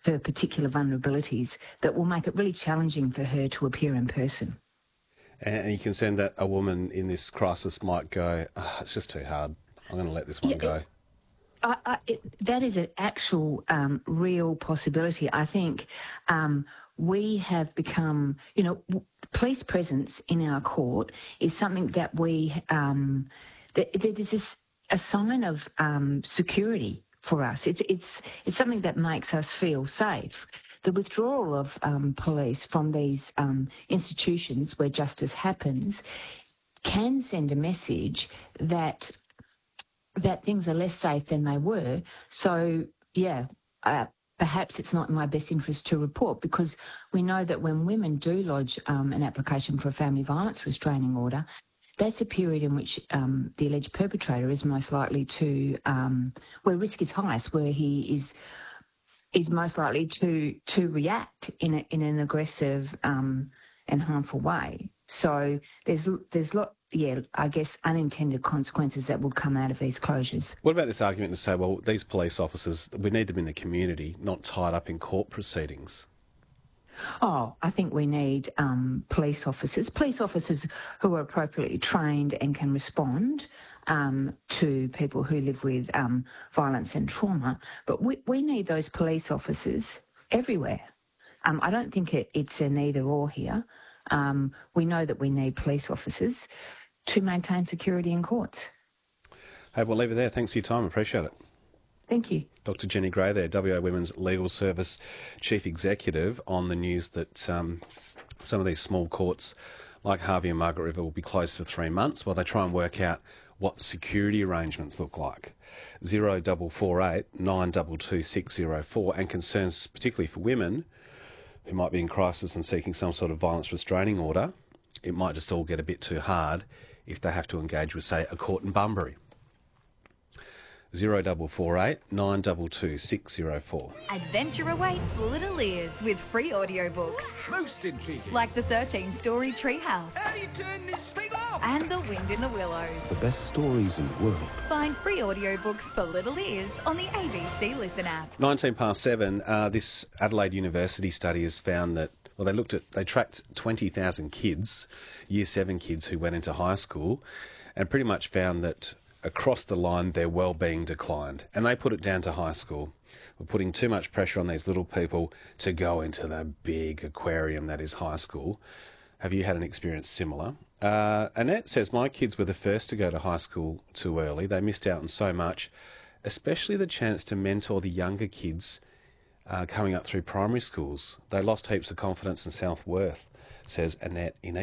her particular vulnerabilities that will make it really challenging for her to appear in person. And you can send that a woman in this crisis might go, oh, it's just too hard. I'm going to let this one go. That is an actual real possibility. I think we have become, police presence in our court is something that that is a sign of security for us. It's something that makes us feel safe. The withdrawal of police from these institutions where justice happens can send a message that things are less safe than they were. So, perhaps it's not in my best interest to report, because we know that when women do lodge an application for a family violence restraining order, that's a period in which the alleged perpetrator is most likely to, where risk is highest, where he is most likely to react in an aggressive and harmful way. So there's I guess unintended consequences that will come out of these closures. What about this argument to say, well, these police officers, we need them in the community, not tied up in court proceedings? Oh, I think we need police officers who are appropriately trained and can respond to people who live with violence and trauma. But we need those police officers everywhere. I don't think it's an either or here. We know that we need police officers to maintain security in courts. Hey, we'll leave it there. Thanks for your time. Appreciate it. Thank you. Dr Jenny Gray there, WA Women's Legal Service Chief Executive, on the news that some of these small courts like Harvey and Margaret River will be closed for 3 months while they try and work out what security arrangements look like. 0448 922 604, and concerns particularly for women who might be in crisis and seeking some sort of violence restraining order. It might just all get a bit too hard if they have to engage with, say, a court in Bunbury. 0448 922 604. Adventure awaits Little Ears with free audiobooks. Most intriguing. Like the 13-story Treehouse. How do you turn this thing off? And The Wind in the Willows. The best stories in the world. Find free audiobooks for Little Ears on the ABC Listen app. 19 past 7, this Adelaide University study has found that, well, they tracked 20,000 kids, Year 7 kids who went into high school, and pretty much found that across the line their well-being declined. And they put it down to high school. We're putting too much pressure on these little people to go into the big aquarium that is high school. Have you had an experience similar? Annette says, my kids were the first to go to high school too early. They missed out on so much, especially the chance to mentor the younger kids coming up through primary schools. They lost heaps of confidence and self-worth, says Annette in